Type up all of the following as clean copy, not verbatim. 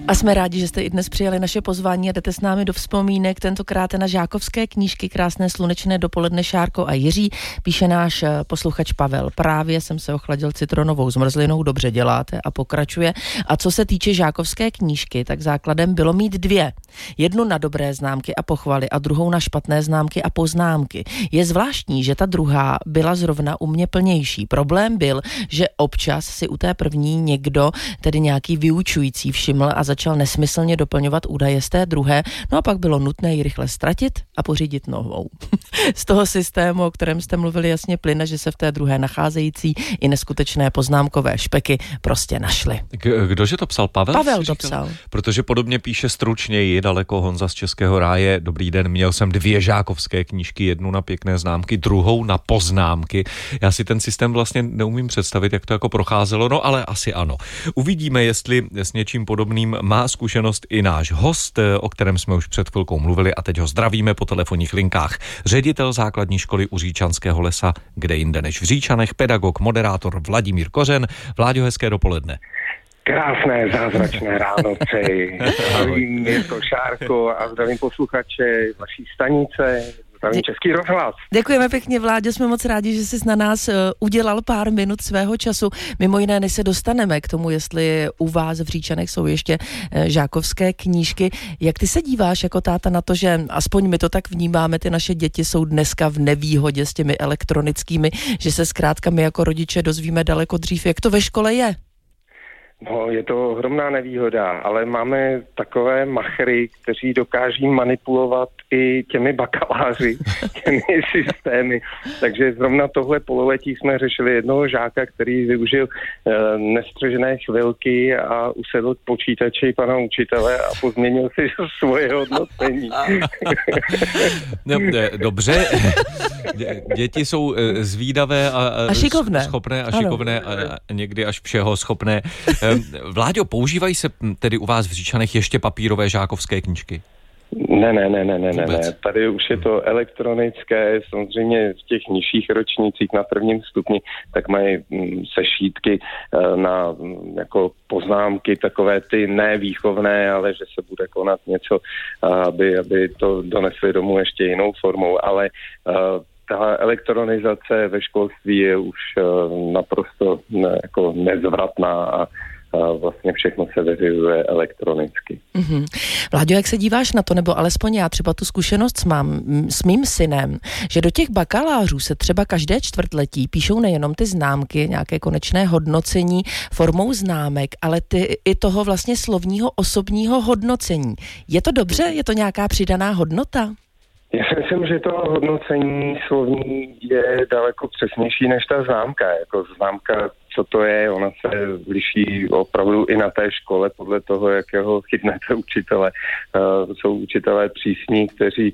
A jsme rádi, že jste i dnes přijali naše pozvání a jdete s námi do vzpomínek, tentokrát na žákovské knížky Krásné slunečné dopoledne, Šárko a Jiří. Píše náš posluchač Pavel. Právě jsem se ochladil citronovou zmrzlinou, dobře děláte, a pokračuje. A co se týče žákovské knížky, tak základem bylo mít dvě. Jednu na dobré známky a pochvaly a druhou na špatné známky a poznámky. Je zvláštní, že ta druhá byla zrovna u mě plnější. Problém byl, že občas si u té první někdo, tedy nějaký vyučující, všiml a začal nesmyslně doplňovat údaje z té druhé, no a pak bylo nutné ji rychle ztratit a pořídit novou. Z toho systému, o kterém jste mluvili, jasně plyne, že se v té druhé nacházející i neskutečné poznámkové špeky prostě našly. Kdože to psal? Pavel? Pavel to psal. Protože podobně píše stručněji daleko Honza z Českého ráje. Dobrý den, měl jsem dvě žákovské knížky, jednu na pěkné známky, druhou na poznámky. Já si ten systém vlastně neumím představit, jak to jako procházelo, no ale asi ano. Uvidíme, jestli s něčím podobným má zkušenost i náš host, o kterém jsme už před chvilkou mluvili a teď ho zdravíme po telefonních linkách. Ředitel základní školy u Říčanského lesa, kde jinde než v Říčanech, pedagog, moderátor Vladimír Kořen. Vláďo, hezké dopoledne. Krásné, zázračné ráno přeji. Zdravím Mirko, Šárko a zdravím posluchače vaší stanice. Zdravím Český rozhlas. Děkujeme pěkně, Vláďo, jsme moc rádi, že jsi na nás udělal pár minut svého času. Mimo jiné, než se dostaneme k tomu, jestli u vás v Říčanech jsou ještě žákovské knížky. Jak ty se díváš jako táta na to, že aspoň my to tak vnímáme, ty naše děti jsou dneska v nevýhodě s těmi elektronickými, že se zkrátka my jako rodiče dozvíme daleko dřív, jak to ve škole je? No, je to ohromná nevýhoda, ale máme takové machry, kteří dokáží manipulovat i těmi bakaláři, těmi systémy. Takže zrovna tohle pololetí jsme řešili jednoho žáka, který využil nestřežené chvilky a usedl k počítači pana učitele a pozměnil si svoje hodnocení. No, dobře, děti jsou zvídavé a šikovné. Schopné a šikovné a někdy až všeho schopné. Vláďo, používají se tedy u vás v Říčanech ještě papírové žákovské knížky? Ne. Tady už je to elektronické, samozřejmě v těch nižších ročnících na prvním stupni, tak mají sešítky na jako poznámky, takové ty nevýchovné, ale že se bude konat něco, aby to donesli domů ještě jinou formou, ale ta elektronizace ve školství je už naprosto jako nezvratná a vlastně všechno se vyřizuje elektronicky. Mm-hmm. Vláďo, jak se díváš na to, nebo alespoň já třeba tu zkušenost mám s mým synem, že do těch bakalářů se třeba každé čtvrtletí píšou nejenom ty známky, nějaké konečné hodnocení formou známek, ale i toho vlastně slovního osobního hodnocení. Je to dobře? Je to nějaká přidaná hodnota? Já si myslím, že to hodnocení slovní je daleko přesnější než ta známka. Jako známka, co to je, ona se liší opravdu i na té škole podle toho, jakého chytnete učitele. Jsou učitelé přísní, kteří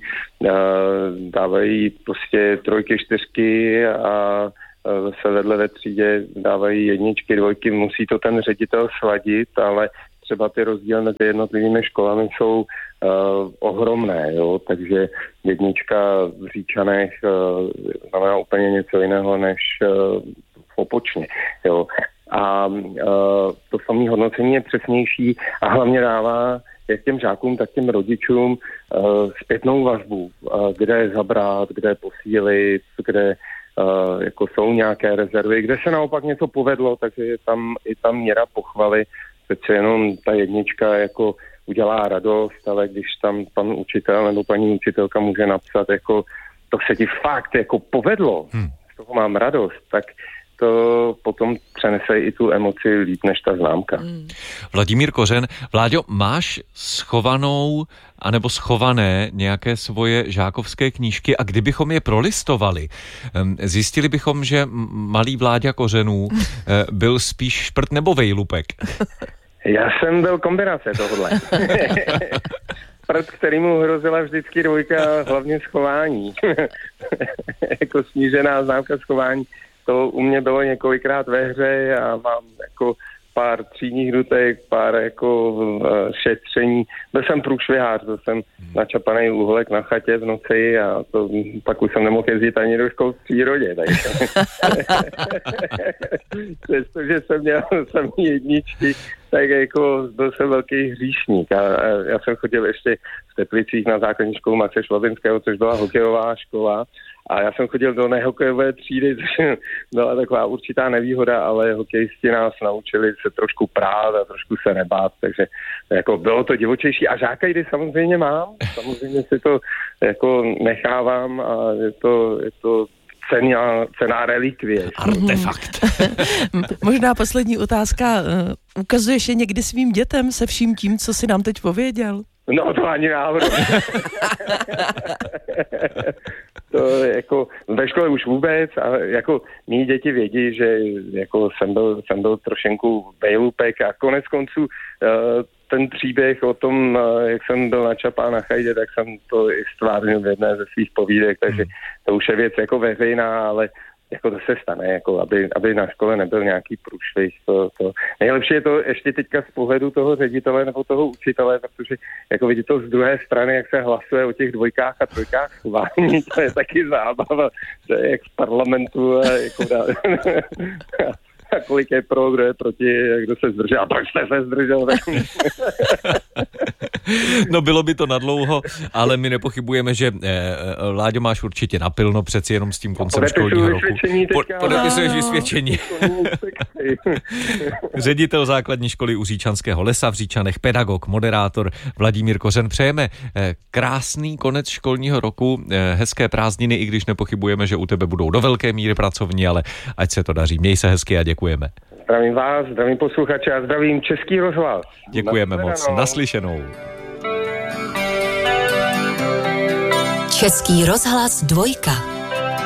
dávají prostě 3, 4 a zase vedle ve třídě dávají 1, 2, musí to ten ředitel sladit, ale třeba ty rozdíly mezi jednotlivými školami jsou ohromné, jo? Takže 1 v Říčanech znamená úplně něco jiného než v Opočně. Jo? A to samé hodnocení je přesnější a hlavně dává jak těm žákům, tak těm rodičům zpětnou vazbu, kde zabrát, kde posílit, kde jako jsou nějaké rezervy, kde se naopak něco povedlo, takže je tam i ta míra pochvaly. Přece jenom ta 1 jako udělá radost, ale když tam pan učitel nebo paní učitelka může napsat, jako to se ti fakt jako povedlo, z toho mám radost, tak to potom přenese i tu emoci líp než ta známka. Vladimír Kořen, Vláďo, máš schovanou anebo schované nějaké svoje žákovské knížky a kdybychom je prolistovali, zjistili bychom, že malý Vláďa Kořenů byl spíš šprt nebo vejlupek? Já jsem byl kombinace tohle. Šprt, který mu hrozila vždycky 2, hlavně schování. Jako snížená známka schování. To u mě bylo několikrát ve hře a mám jako pár třídních dutek, pár jako šetření. Byl jsem průšvihář, byl jsem načapaný úholek na chatě v noci a to, pak už jsem nemohl jezdit ani do škol v přírodě. Přestože jsem měl samý jedničky, tak jako byl jsem velký hříšník a já jsem chodil ještě v Teplicích na základní školu Maxe Švabinského, což byla hokejová škola. A já jsem chodil do nehokejové třídy, což byla taková určitá nevýhoda, ale hokejisti nás naučili se trošku prát a trošku se nebát, takže jako bylo to divočejší. A žákajdy samozřejmě mám, samozřejmě si to jako nechávám a je to cená relikvie. Artefakt. Možná poslední otázka. Ukazuješ je někdy svým dětem se vším tím, co jsi nám teď pověděl? No to ani náhodou. To jako ve škole už vůbec a jako mý děti vědí, že jako jsem byl trošenku vejlupek a konec konců ten příběh o tom, jak jsem byl načapán na chajdě, tak jsem to i stvárnil v jedné ze svých povídek, takže to už je věc jako veřejná, ale jako to se stane, jako aby na škole nebyl nějaký průšvih. To. Nejlepší je to ještě teďka z pohledu toho ředitele nebo toho učitele, protože jako vidíte to z druhé strany, jak se hlasuje o těch 2 a 3 chování, to je taky zábava, to je jak v parlamentu a jako a kolik je pro, kdo je proti, kdo se zdržel. A proč jste se zdržel? No bylo by to nadlouho, ale my nepochybujeme, že Láďo máš určitě napilno přeci jenom s tím koncem školního roku. Podepisuješ vysvědčení. Ředitel základní školy u Říčanského lesa v Říčanech, pedagog, moderátor Vladimír Kořen. Přejeme krásný konec školního roku, hezké prázdniny, i když nepochybujeme, že u tebe budou do velké míry pracovní, ale ať se to daří. Měj se hezky a děkujeme. Zdravím vás, zdravím posluchače a zdravím Český rozhlas. Děkujeme moc. Naslyšenou. Český rozhlas 2.